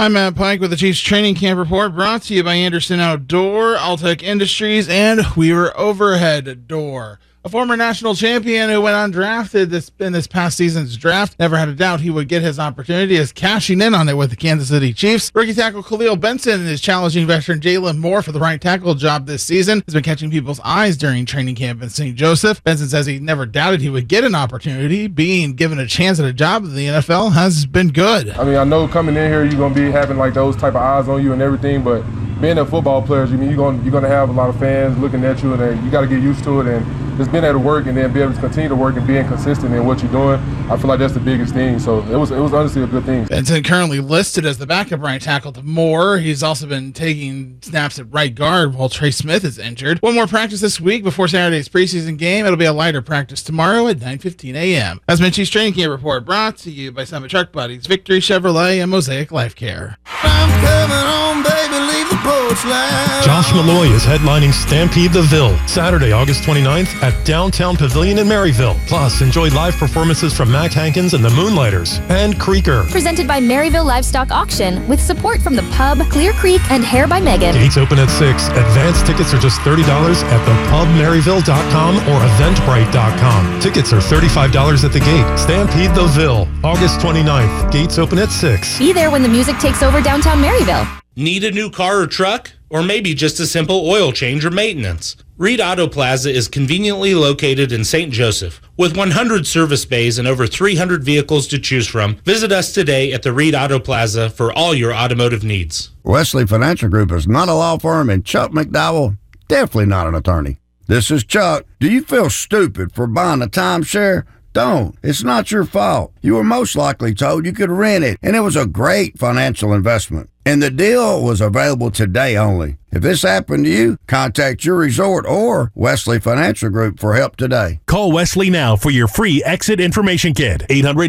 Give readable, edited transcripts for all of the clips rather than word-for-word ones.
I'm Matt Pike with the Chiefs Training Camp Report, brought to you by Anderson Outdoor, Altec Industries, and Weaver Overhead Door. A former national champion who went undrafted in this past season's draft never had a doubt he would get his opportunity, is cashing in on it with the Kansas City Chiefs. Rookie tackle Khalil Benson is challenging veteran Jalen Moore for the right tackle job this season. Has been catching people's eyes during training camp in St. Joseph. Benson says he never doubted he would get an opportunity. Being given a chance at a job in the NFL has been good. I mean, I know coming in here you're going to be having like those type of eyes on you and everything, but being a football player, you're going to have a lot of fans looking at you, and you got to get used to it and just being able to work and then be able to continue to work and being consistent in what you're doing. I feel like that's the biggest thing. So it was honestly a good thing. Benson currently listed as the backup right tackle to Moore. He's also been taking snaps at right guard while Trey Smith is injured. One more practice this week before Saturday's preseason game. It'll be a lighter practice tomorrow at 9:15 a.m. That's my Chiefs Training Camp Report, brought to you by Summit Truck Buddies, Victory Chevrolet, and Mosaic Life Care. I'm coming home, baby, leave the porch light. Josh Malloy is headlining Stampede the Ville, Saturday, August 29th at Downtown Pavilion in Maryville. Plus, enjoy live performances from Mac Hankins and the Moonlighters and Creeker. Presented by Maryville Livestock Auction with support from the Pub, Clear Creek, and Hair by Megan. Gates open at 6. Advance tickets are just $30 at thepubmaryville.com or eventbrite.com. Tickets are $35 at the gate. Stampede the Ville, August 29th. Gates open at 6. Be there when the music takes over downtown Maryville. Need a new car or truck? Or maybe just a simple oil change or maintenance? Reed Auto Plaza is conveniently located in St. Joseph. With 100 service bays and over 300 vehicles to choose from, visit us today at the Reed Auto Plaza for all your automotive needs. Wesley Financial Group is not a law firm, and Chuck McDowell, definitely not an attorney. This is Chuck. Do you feel stupid for buying a timeshare? Don't. It's not your fault. You were most likely told you could rent it, and it was a great financial investment. And the deal was available today only. If this happened to you, contact your resort or Wesley Financial Group for help today. Call Wesley now for your free exit information kit.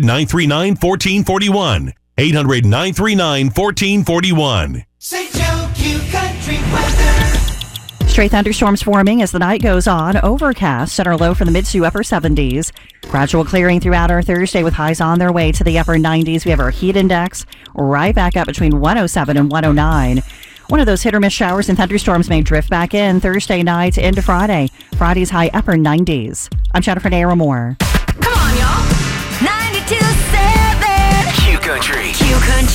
800-939-1441. 800-939-1441. St. Joe Q Country weather. Stray thunderstorms forming as the night goes on. Overcast, center low for the mid to upper 70s. Gradual clearing throughout our Thursday with highs on their way to the upper 90s. We have our heat index right back up between 107 and 109. One of those hit or miss showers and thunderstorms may drift back in Thursday night into Friday. Friday's high upper 90s. I'm Jennifer Naira Moore. Come on, y'all. 92.7 Q Country. Q Country.